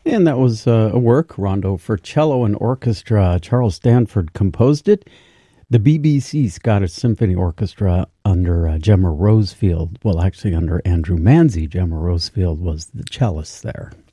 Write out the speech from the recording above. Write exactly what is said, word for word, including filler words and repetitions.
And that was uh, a work, Rondo for Cello and Orchestra. Charles Stanford composed it. The B B C Scottish Symphony Orchestra under uh, Gemma Rosefield, well, actually under Andrew Manzi. Gemma Rosefield was the cellist there.